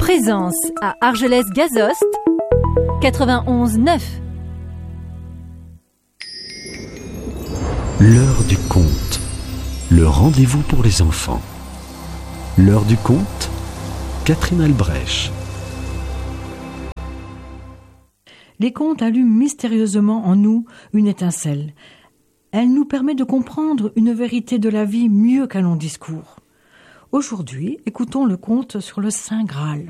Présence à Argelès-Gazost, 91.9. L'heure du conte, le rendez-vous pour les enfants. L'heure du conte, Catherine Albrecht. Les contes allument mystérieusement en nous une étincelle. Elle nous permet de comprendre une vérité de la vie mieux qu'un long discours. Aujourd'hui, écoutons le conte sur le Saint Graal.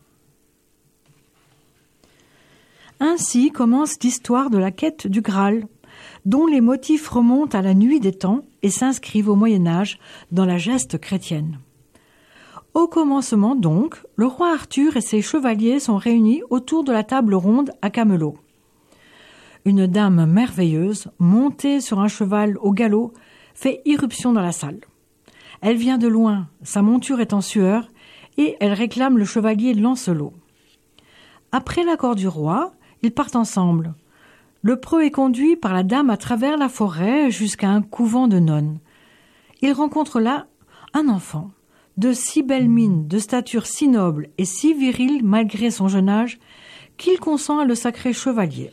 Ainsi commence l'histoire de la quête du Graal, dont les motifs remontent à la nuit des temps et s'inscrivent au Moyen-Âge dans la geste chrétienne. Au commencement donc, le roi Arthur et ses chevaliers sont réunis autour de la table ronde à Camelot. Une dame merveilleuse, montée sur un cheval au galop, fait irruption dans la salle. Elle vient de loin, sa monture est en sueur, et elle réclame le chevalier Lancelot. Après l'accord du roi, ils partent ensemble. Le preux est conduit par la dame à travers la forêt jusqu'à un couvent de nonnes. Il rencontre là un enfant, de si belle mine, de stature si noble et si virile malgré son jeune âge, qu'il consent à le sacrer chevalier.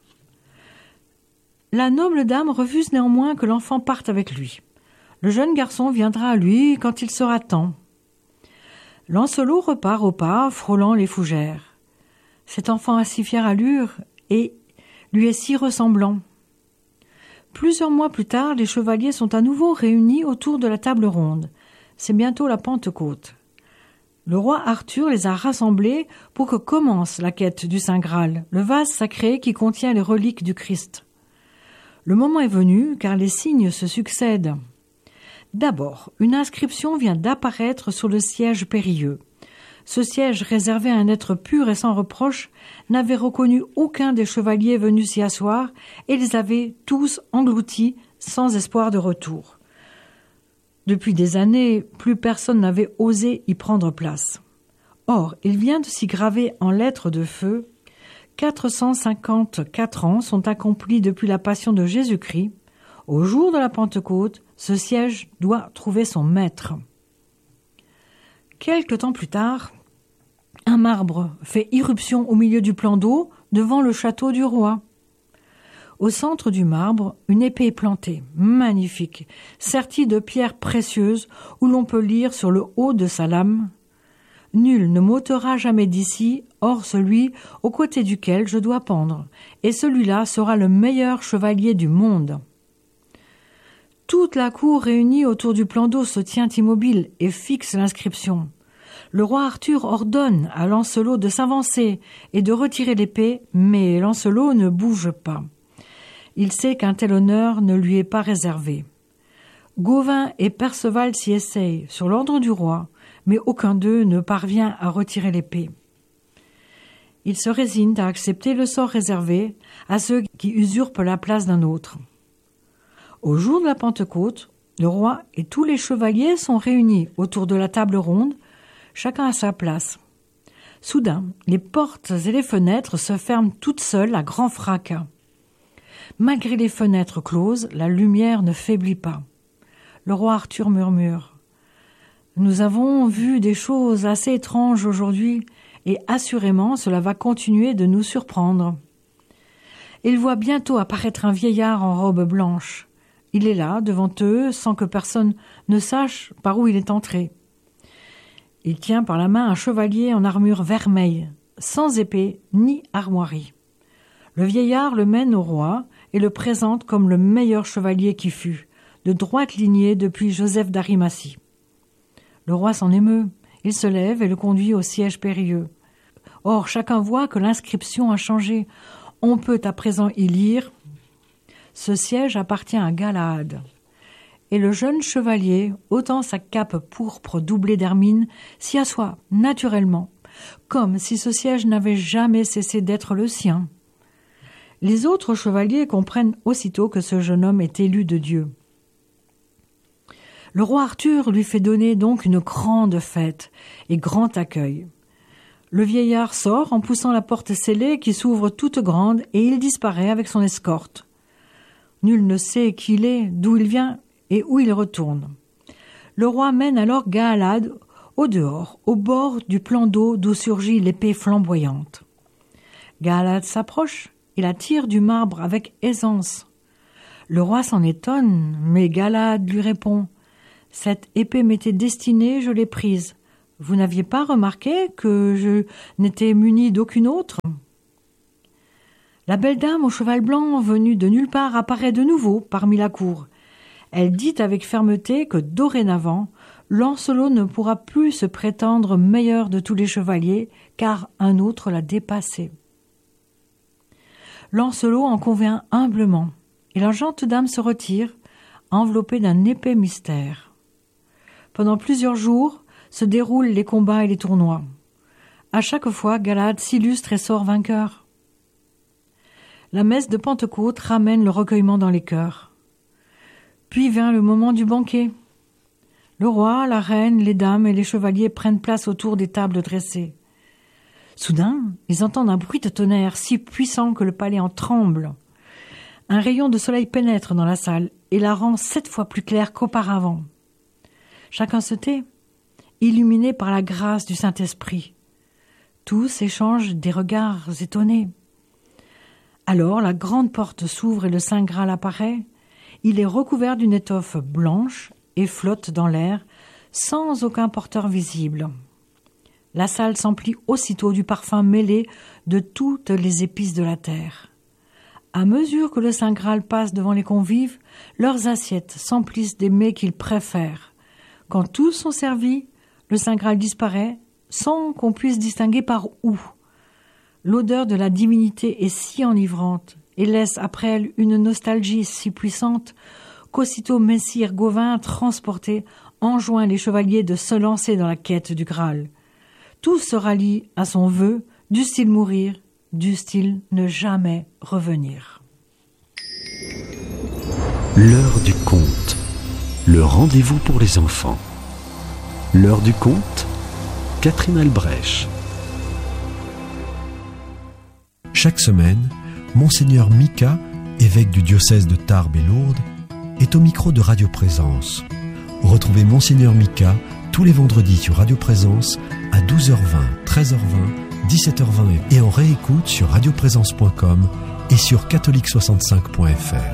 La noble dame refuse néanmoins que l'enfant parte avec lui. Le jeune garçon viendra à lui quand il sera temps. Lancelot repart au pas, frôlant les fougères. Cet enfant a si fière allure et lui est si ressemblant. Plusieurs mois plus tard, les chevaliers sont à nouveau réunis autour de la table ronde. C'est bientôt la Pentecôte. Le roi Arthur les a rassemblés pour que commence la quête du Saint Graal, le vase sacré qui contient les reliques du Christ. Le moment est venu, car les signes se succèdent. D'abord, une inscription vient d'apparaître sur le siège périlleux. Ce siège réservé à un être pur et sans reproche n'avait reconnu aucun des chevaliers venus s'y asseoir et les avait tous engloutis sans espoir de retour. Depuis des années, plus personne n'avait osé y prendre place. Or, il vient de s'y graver en lettres de feu 454 ans sont accomplis depuis la passion de Jésus-Christ. Au jour de la Pentecôte, ce siège doit trouver son maître. Quelque temps plus tard, un marbre fait irruption au milieu du plan d'eau devant le château du roi. Au centre du marbre, une épée est plantée, magnifique, sertie de pierres précieuses où l'on peut lire sur le haut de sa lame « Nul ne m'ôtera jamais d'ici, hors celui au côté duquel je dois pendre, et celui-là sera le meilleur chevalier du monde. » Toute la cour réunie autour du plan d'eau se tient immobile et fixe l'inscription. Le roi Arthur ordonne à Lancelot de s'avancer et de retirer l'épée, mais Lancelot ne bouge pas. Il sait qu'un tel honneur ne lui est pas réservé. Gauvin et Perceval s'y essayent, sur l'ordre du roi, mais aucun d'eux ne parvient à retirer l'épée. Ils se résignent à accepter le sort réservé à ceux qui usurpent la place d'un autre. Au jour de la Pentecôte, le roi et tous les chevaliers sont réunis autour de la table ronde, chacun à sa place. Soudain, les portes et les fenêtres se ferment toutes seules à grand fracas. Malgré les fenêtres closes, la lumière ne faiblit pas. Le roi Arthur murmure « Nous avons vu des choses assez étranges aujourd'hui, et assurément cela va continuer de nous surprendre. » Il voit bientôt apparaître un vieillard en robe blanche. Il est là, devant eux, sans que personne ne sache par où il est entré. Il tient par la main un chevalier en armure vermeille, sans épée ni armoirie. Le vieillard le mène au roi et le présente comme le meilleur chevalier qui fut, de droite lignée depuis Joseph d'Arimathie. Le roi s'en émeut, il se lève et le conduit au siège périlleux. Or, chacun voit que l'inscription a changé. On peut à présent y lire « Ce siège appartient à Galahad ». Et le jeune chevalier, ôtant sa cape pourpre doublée d'hermine, s'y assoit naturellement, comme si ce siège n'avait jamais cessé d'être le sien. Les autres chevaliers comprennent aussitôt que ce jeune homme est élu de Dieu. Le roi Arthur lui fait donner donc une grande fête et grand accueil. Le vieillard sort en poussant la porte scellée qui s'ouvre toute grande et il disparaît avec son escorte. Nul ne sait qui il est, d'où il vient et où il retourne. Le roi mène alors Galahad Au dehors, au bord du plan d'où surgit l'épée flamboyante. Galahad s'approche et la tire du marbre avec aisance. Le roi s'en étonne, mais Galahad lui répond « Cette épée m'était destinée, je l'ai prise. Vous n'aviez pas remarqué que je n'étais muni d'aucune autre ?» La belle dame au cheval blanc, venue de nulle part, apparaît de nouveau parmi la cour. Elle dit avec fermeté que dorénavant, Lancelot ne pourra plus se prétendre meilleur de tous les chevaliers, car un autre l'a dépassé. Lancelot en convient humblement, et la gente dame se retire, enveloppée d'un épais mystère. Pendant plusieurs jours se déroulent les combats et les tournois. À chaque fois, Galahad s'illustre et sort vainqueur. La messe de Pentecôte ramène le recueillement dans les cœurs. Puis vient le moment du banquet. Le roi, la reine, les dames et les chevaliers prennent place autour des tables dressées. Soudain, ils entendent un bruit de tonnerre si puissant que le palais en tremble. Un rayon de soleil pénètre dans la salle et la rend 7 fois plus claire qu'auparavant. Chacun se tait, illuminé par la grâce du Saint-Esprit. Tous échangent des regards étonnés. Alors la grande porte s'ouvre et le Saint Graal apparaît. Il est recouvert d'une étoffe blanche et flotte dans l'air, sans aucun porteur visible. La salle s'emplit aussitôt du parfum mêlé de toutes les épices de la terre. À mesure que le Saint Graal passe devant les convives, leurs assiettes s'emplissent des mets qu'ils préfèrent. Quand tous sont servis, le Saint Graal disparaît sans qu'on puisse distinguer par où. L'odeur de la divinité est si enivrante et laisse après elle une nostalgie si puissante qu'aussitôt Messire Gauvin, transporté, enjoint les chevaliers de se lancer dans la quête du Graal. Tous se rallient à son vœu, dussent-ils mourir, dussent-ils ne jamais revenir. L'heure du conte, le rendez-vous pour les enfants. L'heure du conte, Catherine Albrecht. Chaque semaine, Monseigneur Mika, évêque du diocèse de Tarbes et Lourdes, est au micro de Radio Présence. Retrouvez Monseigneur Mika tous les vendredis sur Radio Présence à 12h20, 13h20, 17h20 et en réécoute sur radioprésence.com et sur catholique65.fr.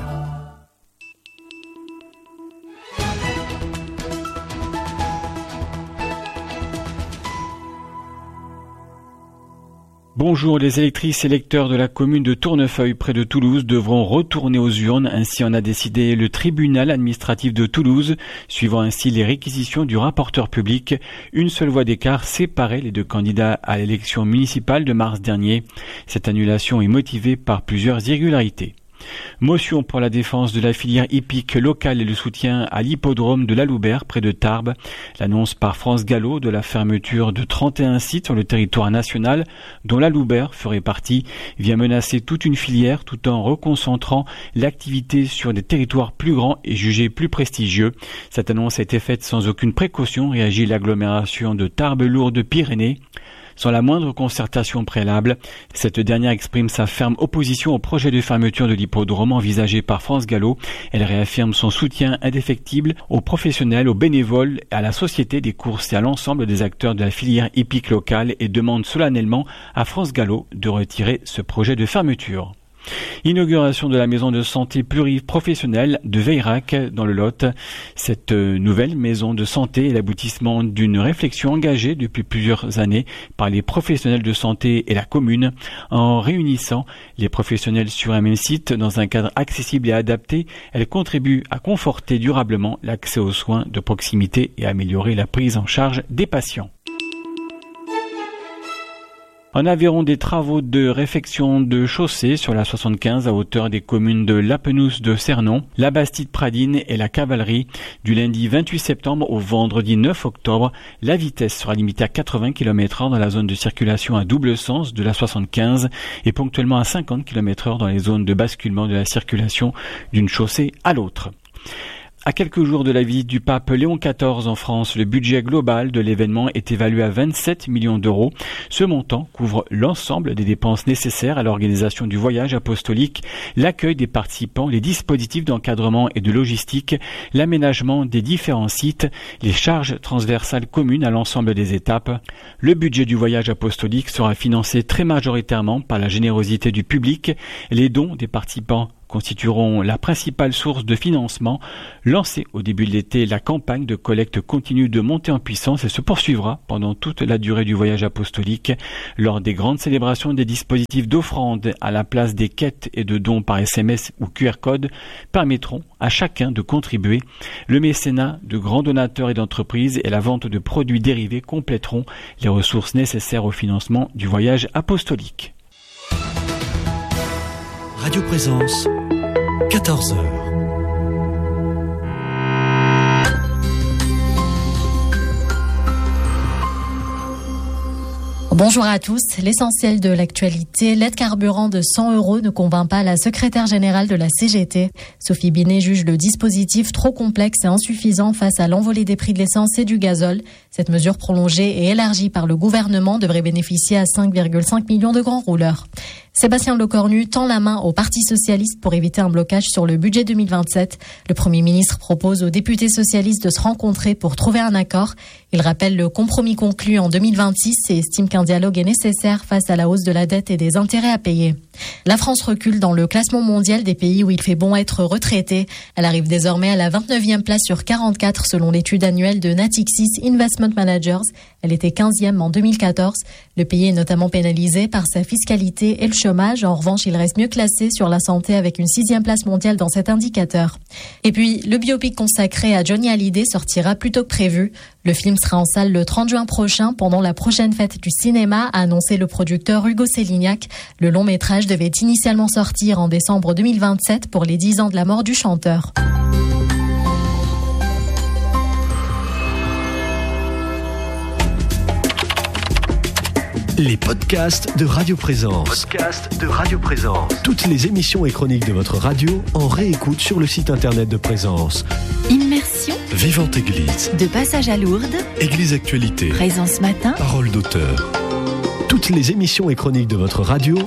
Bonjour, les électrices et électeurs de la commune de Tournefeuille près de Toulouse devront retourner aux urnes, ainsi en a décidé le tribunal administratif de Toulouse, suivant ainsi les réquisitions du rapporteur public. Une seule voix d'écart séparait les deux candidats à l'élection municipale de mars dernier. Cette annulation est motivée par plusieurs irrégularités. Motion pour la défense de la filière hippique locale et le soutien à l'hippodrome de la Loubert près de Tarbes. L'annonce par France Gallo de la fermeture de 31 sites sur le territoire national, dont la Loubert ferait partie, vient menacer toute une filière tout en reconcentrant l'activité sur des territoires plus grands et jugés plus prestigieux. Cette annonce a été faite sans aucune précaution, réagit l'agglomération de Tarbes-Lourdes-Pyrénées. Sans la moindre concertation préalable, cette dernière exprime sa ferme opposition au projet de fermeture de l'hippodrome envisagé par France Gallo. Elle réaffirme son soutien indéfectible aux professionnels, aux bénévoles, à la société des courses et à l'ensemble des acteurs de la filière hippique locale et demande solennellement à France Gallo de retirer ce projet de fermeture. Inauguration de la maison de santé pluriprofessionnelle de Veirac dans le Lot. Cette nouvelle maison de santé est l'aboutissement d'une réflexion engagée depuis plusieurs années par les professionnels de santé et la commune. En réunissant les professionnels sur un même site dans un cadre accessible et adapté, elle contribue à conforter durablement l'accès aux soins de proximité et à améliorer la prise en charge des patients. En Aveyron, des travaux de réfection de chaussée sur la 75 à hauteur des communes de Lapenous de Cernon, la Bastide-Pradine et la Cavalerie. Du lundi 28 septembre au vendredi 9 octobre, la vitesse sera limitée à 80 km/h dans la zone de circulation à double sens de la 75 et ponctuellement à 50 km/h dans les zones de basculement de la circulation d'une chaussée à l'autre. À quelques jours de la visite du pape Léon XIV en France, le budget global de l'événement est évalué à 27 millions d'euros. Ce montant couvre l'ensemble des dépenses nécessaires à l'organisation du voyage apostolique, l'accueil des participants, les dispositifs d'encadrement et de logistique, l'aménagement des différents sites, les charges transversales communes à l'ensemble des étapes. Le budget du voyage apostolique sera financé très majoritairement par la générosité du public. Les dons des participants constitueront la principale source de financement. Lancée au début de l'été, la campagne de collecte continue de monter en puissance et se poursuivra pendant toute la durée du voyage apostolique. Lors des grandes célébrations, des dispositifs d'offrande à la place des quêtes et de dons par SMS ou QR code permettront à chacun de contribuer. Le mécénat de grands donateurs et d'entreprises et la vente de produits dérivés compléteront les ressources nécessaires au financement du voyage apostolique. Radio Présence, 14h. Bonjour à tous. L'essentiel de l'actualité, l'aide carburant de 100 € ne convainc pas la secrétaire générale de la CGT. Sophie Binet juge le dispositif trop complexe et insuffisant face à l'envolée des prix de l'essence et du gazole. Cette mesure prolongée et élargie par le gouvernement devrait bénéficier à 5,5 millions de grands rouleurs. Sébastien Lecornu tend la main au Parti socialiste pour éviter un blocage sur le budget 2027. Le Premier ministre propose aux députés socialistes de se rencontrer pour trouver un accord. Il rappelle le compromis conclu en 2026 et estime qu'un dialogue est nécessaire face à la hausse de la dette et des intérêts à payer. La France recule dans le classement mondial des pays où il fait bon être retraité. Elle arrive désormais à la 29e place sur 44 selon l'étude annuelle de Natixis Investment Managers. Elle était 15e en 2014. Le pays est notamment pénalisé par sa fiscalité et le chômage. En revanche, il reste mieux classé sur la santé avec une 6e place mondiale dans cet indicateur. Et puis, le biopic consacré à Johnny Hallyday sortira plus tôt que prévu. Le film sera en salle le 30 juin prochain pendant la prochaine fête du cinéma, a annoncé le producteur Hugo Sélignac. Le long métrage devait initialement sortir en décembre 2027 pour les 10 ans de la mort du chanteur. Les podcasts de Radio Présence. Toutes les émissions et chroniques de votre radio en réécoute sur le site internet de Présence. Immersion, Vivante Église, de passage à Lourdes, Église Actualité, Présence Matin, Parole d'auteur. Toutes les émissions et chroniques de votre radio,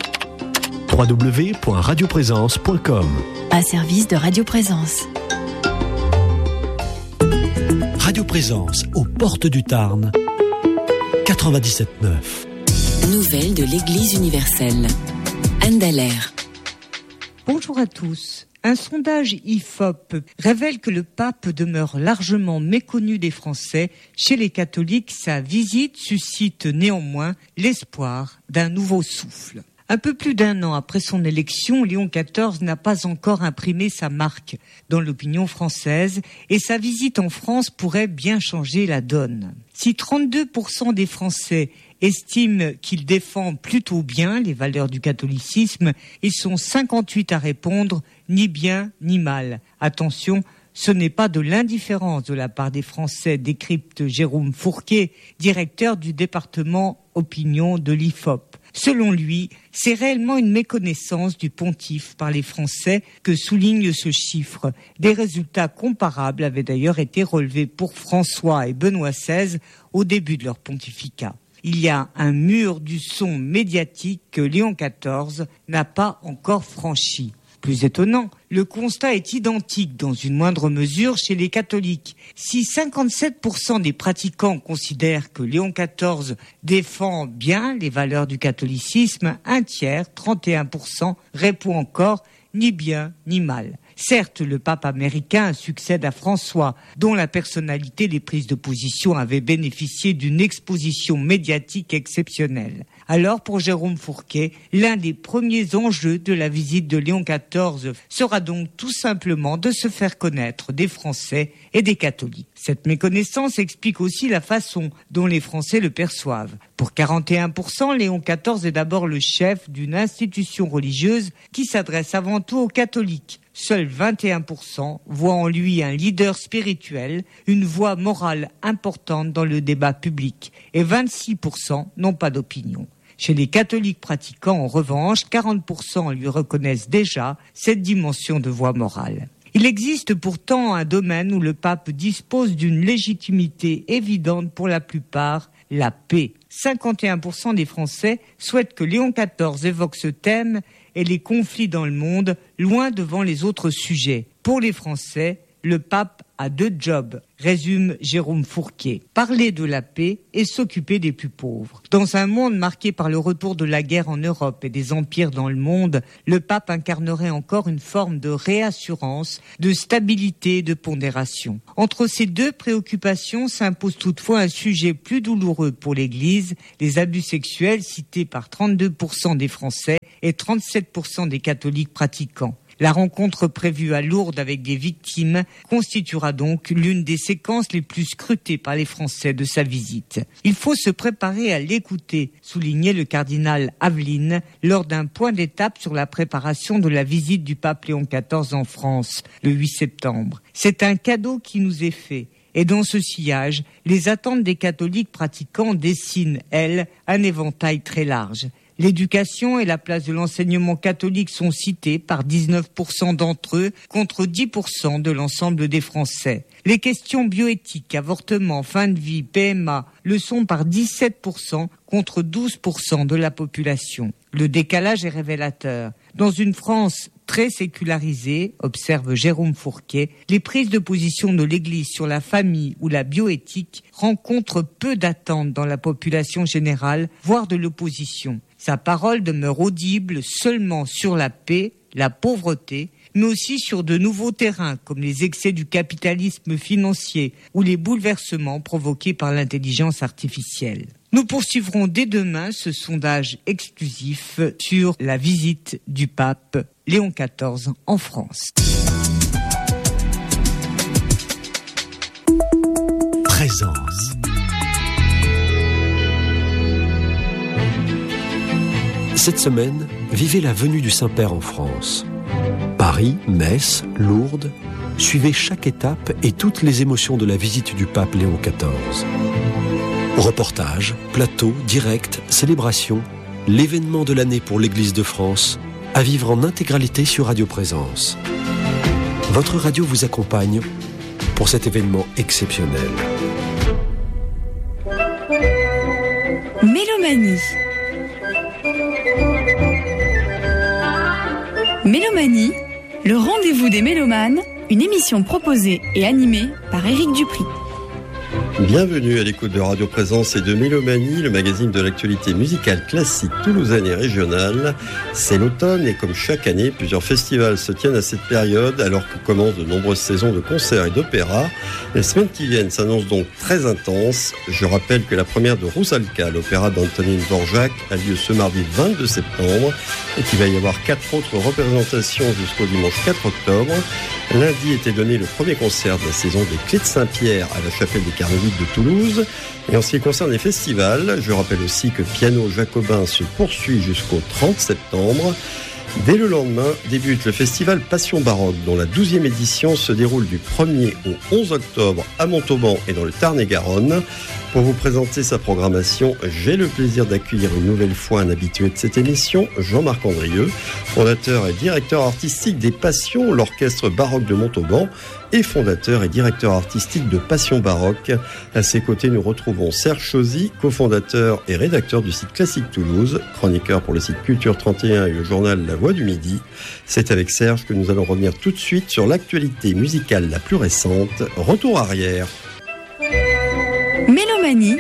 www.radioprésence.com. un service de Radio Présence. Radio Présence, aux portes du Tarn, 97.9. Nouvelles de l'Église universelle. Anne Dallaire. Bonjour à tous. Un sondage IFOP révèle que le pape demeure largement méconnu des Français. Chez les catholiques, sa visite suscite néanmoins l'espoir d'un nouveau souffle. Un peu plus d'un an après son élection, Léon XIV n'a pas encore imprimé sa marque dans l'opinion française et sa visite en France pourrait bien changer la donne. Si 32% des Français estiment qu'il défend plutôt bien les valeurs du catholicisme, ils sont 58 à répondre ni bien ni mal. Attention, ce n'est pas de l'indifférence de la part des Français, décrypte Jérôme Fourquet, directeur du département opinion de l'IFOP. Selon lui, c'est réellement une méconnaissance du pontife par les Français que souligne ce chiffre. Des résultats comparables avaient d'ailleurs été relevés pour François et Benoît XVI au début de leur pontificat. Il y a un mur du son médiatique que Léon XIV n'a pas encore franchi. Plus étonnant, le constat est identique dans une moindre mesure chez les catholiques. Si 57% des pratiquants considèrent que Léon XIV défend bien les valeurs du catholicisme, un tiers, 31%, répond encore ni bien ni mal. Certes, le pape américain succède à François, dont la personnalité des prises de position avait bénéficié d'une exposition médiatique exceptionnelle. Alors, pour Jérôme Fourquet, l'un des premiers enjeux de la visite de Léon XIV sera donc tout simplement de se faire connaître des Français et des catholiques. Cette méconnaissance explique aussi la façon dont les Français le perçoivent. Pour 41%, Léon XIV est d'abord le chef d'une institution religieuse qui s'adresse avant tout aux catholiques. Seuls 21% voient en lui un leader spirituel, une voix morale importante dans le débat public. Et 26% n'ont pas d'opinion. Chez les catholiques pratiquants, en revanche, 40% lui reconnaissent déjà cette dimension de voix morale. Il existe pourtant un domaine où le pape dispose d'une légitimité évidente pour la plupart, la paix. 51% des Français souhaitent que Léon XIV évoque ce thème et les conflits dans le monde, loin devant les autres sujets. Pour les Français, le pape a 2 jobs, résume Jérôme Fourquet, parler de la paix et s'occuper des plus pauvres. Dans un monde marqué par le retour de la guerre en Europe et des empires dans le monde, le pape incarnerait encore une forme de réassurance, de stabilité et de pondération. Entre ces 2 préoccupations s'impose toutefois un sujet plus douloureux pour l'Église, les abus sexuels cités par 32% des Français et 37% des catholiques pratiquants. La rencontre prévue à Lourdes avec des victimes constituera donc l'une des séquences les plus scrutées par les Français de sa visite. Il faut se préparer à l'écouter, soulignait le cardinal Aveline lors d'un point d'étape sur la préparation de la visite du pape Léon XIV en France, le 8 septembre. C'est un cadeau qui nous est fait. Et dans ce sillage, les attentes des catholiques pratiquants dessinent, elles, un éventail très large. L'éducation et la place de l'enseignement catholique sont citées par 19% d'entre eux contre 10% de l'ensemble des Français. Les questions bioéthiques, avortement, fin de vie, PMA le sont par 17% contre 12% de la population. Le décalage est révélateur. Dans une France très sécularisée, observe Jérôme Fourquet, les prises de position de l'Église sur la famille ou la bioéthique rencontrent peu d'attentes dans la population générale, voire de l'opposition. Sa parole demeure audible seulement sur la paix, la pauvreté, mais aussi sur de nouveaux terrains comme les excès du capitalisme financier ou les bouleversements provoqués par l'intelligence artificielle. Nous poursuivrons dès demain ce sondage exclusif sur la visite du pape Léon XIV en France. Présence. Cette semaine, vivez la venue du Saint-Père en France. Paris, Metz, Lourdes, suivez chaque étape et toutes les émotions de la visite du pape Léon XIV. Reportages, plateaux, directs, célébrations, l'événement de l'année pour l'Église de France, à vivre en intégralité sur Radio Présence. Votre radio vous accompagne pour cet événement exceptionnel. Mélomanie. Mélomanie, le rendez-vous des mélomanes, une émission proposée et animée par Éric Dupri. Bienvenue à l'écoute de Radio Présence et de Mélomanie, le magazine de l'actualité musicale classique toulousaine et régionale. C'est l'automne et comme chaque année, plusieurs festivals se tiennent à cette période alors que commencent de nombreuses saisons de concerts et d'opéra. Les semaines qui viennent s'annoncent donc très intenses. Je rappelle que la première de Rusalka, l'opéra d'Antonín Dvořák, a lieu ce mardi 22 septembre et qu'il va y avoir 4 autres représentations jusqu'au dimanche 4 octobre. Lundi était donné le premier concert de la saison des Clés de Saint-Pierre à la chapelle des Carmélites de Toulouse. Et en ce qui concerne les festivals, je rappelle aussi que Piano Jacobin se poursuit jusqu'au 30 septembre. Dès le lendemain, débute le festival Passion Baroque, dont la 12e édition se déroule du 1er au 11 octobre à Montauban et dans le Tarn-et-Garonne. Pour vous présenter sa programmation, j'ai le plaisir d'accueillir une nouvelle fois un habitué de cette émission, Jean-Marc Andrieux, fondateur et directeur artistique des Passions, l'orchestre baroque de Montauban, et fondateur et directeur artistique de Passion Baroque. À ses côtés, nous retrouvons Serge Chauzy, cofondateur et rédacteur du site Classique Toulouse, chroniqueur pour le site Culture 31 et le journal La Voix du Midi. C'est avec Serge que nous allons revenir tout de suite sur l'actualité musicale la plus récente, Retour arrière. Mélomanie.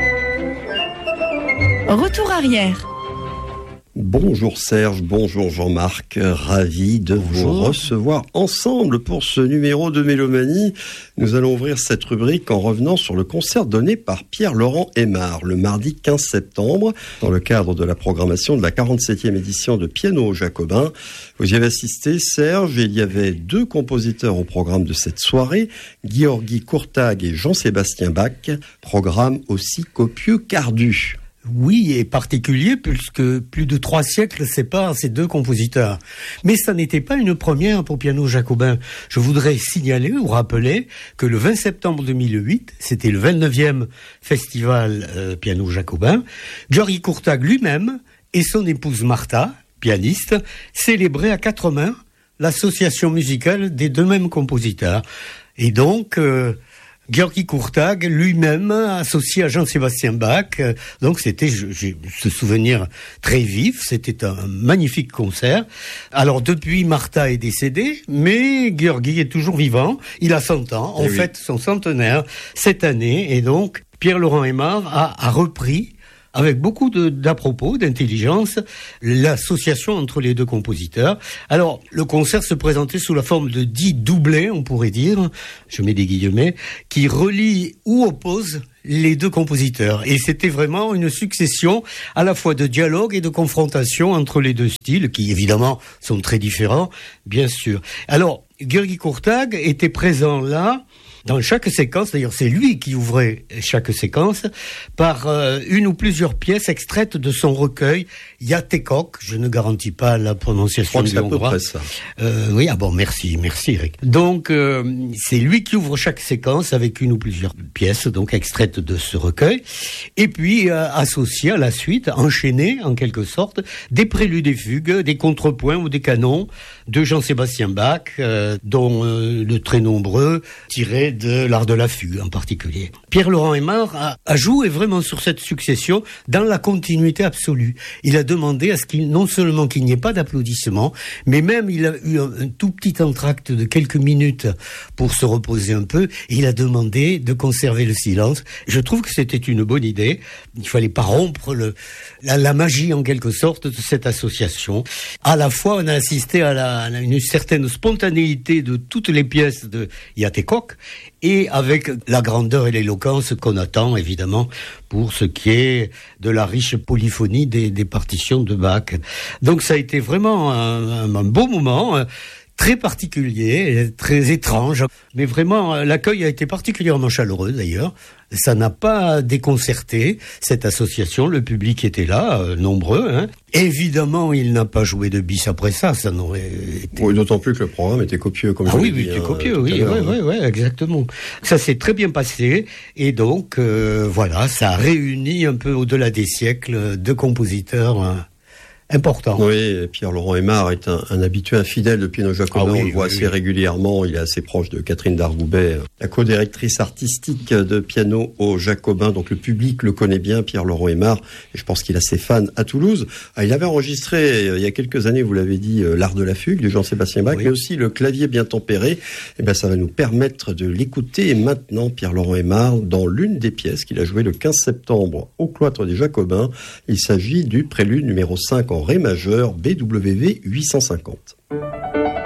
Retour arrière. Bonjour Serge, bonjour Jean-Marc, ravi de vous recevoir ensemble pour ce numéro de Mélomanie. Nous allons ouvrir cette rubrique en revenant sur le concert donné par Pierre-Laurent Aimard le mardi 15 septembre dans le cadre de la programmation de la 47e édition de Piano Jacobin. Vous y avez assisté Serge et il y avait 2 compositeurs au programme de cette soirée, György Kurtág et Jean-Sébastien Bach, programme aussi copieux qu'ardu. Oui, et particulier puisque plus de 3 siècles séparent ces 2 compositeurs. Mais ça n'était pas une première pour Piano Jacobin. Je voudrais signaler ou rappeler que le 20 septembre 2008, c'était le 29e festival Piano Jacobin, György Kurtág lui-même et son épouse Martha, pianiste, célébraient à 4 mains l'association musicale des deux mêmes compositeurs. Et donc, György Kurtág lui-même associé à Jean-Sébastien Bach. Donc c'était, j'ai ce souvenir très vif, c'était un magnifique concert. Alors depuis, Martha est décédée, mais György est toujours vivant. Il a 100 ans, on fête son centenaire cette année, et donc Pierre-Laurent Aimard a repris avec beaucoup d'à-propos, d'intelligence, l'association entre les deux compositeurs. Alors, le concert se présentait sous la forme de 10 doublets, on pourrait dire, je mets des guillemets, qui relient ou opposent les deux compositeurs. Et c'était vraiment une succession à la fois de dialogue et de confrontation entre les deux styles, qui évidemment sont très différents, bien sûr. Alors, György Kurtág était présent là, dans chaque séquence, d'ailleurs c'est lui qui ouvrait chaque séquence, par une ou plusieurs pièces extraites de son recueil Játékok. Je ne garantis pas la prononciation du hongrois. C'est à peu près ça. Oui, ah bon, merci Eric. Donc c'est lui qui ouvre chaque séquence avec une ou plusieurs pièces, donc extraites de ce recueil, et puis associé à la suite, enchaîné en quelque sorte, des préludes et fugues, des contrepoints ou des canons de Jean-Sébastien Bach, dont le très nombreux tirés de l'art de la fugue en particulier. Pierre-Laurent Aimard a joué vraiment sur cette succession dans la continuité absolue. Il a demandé à ce qu'il, non seulement qu'il n'y ait pas d'applaudissements, mais même il a eu un tout petit entracte de quelques minutes pour se reposer un peu, et il a demandé de conserver le silence. Je trouve que c'était une bonne idée. Il fallait pas rompre la magie en quelque sorte de cette association. À la fois, on a assisté à une certaine spontanéité de toutes les pièces de Játékok, et avec la grandeur et l'éloquence qu'on attend, évidemment, pour ce qui est de la riche polyphonie des partitions de Bach. Donc ça a été vraiment un beau moment, très particulier, très étrange, mais vraiment l'accueil a été particulièrement chaleureux d'ailleurs. Ça n'a pas déconcerté cette association, le public était là, nombreux. Hein. Évidemment, il n'a pas joué de bis après ça n'aurait été... Oui, d'autant plus que le programme était copieux, comme je l'ai dit. Oui, était copieux, oui, exactement. Ça s'est très bien passé, et donc, voilà, ça a réuni un peu au-delà des siècles deux compositeurs important. Oui, Pierre-Laurent Aimard est un habitué infidèle de Piano Jacobin. On le voit assez régulièrement. Il est assez proche de Catherine Dargoubet, la co-directrice artistique de Piano au Jacobin. Donc le public le connaît bien, Pierre-Laurent Aimard, et je pense qu'il a ses fans à Toulouse. Il avait enregistré il y a quelques années, vous l'avez dit, l'art de la fugue de Jean-Sébastien Bach, mais aussi le clavier bien tempéré. Et ben ça va nous permettre de l'écouter. Et maintenant, Pierre-Laurent Aimard, dans l'une des pièces qu'il a jouées le 15 septembre au Cloître des Jacobins, il s'agit du prélude numéro 5 en Ré majeur, BWV 850.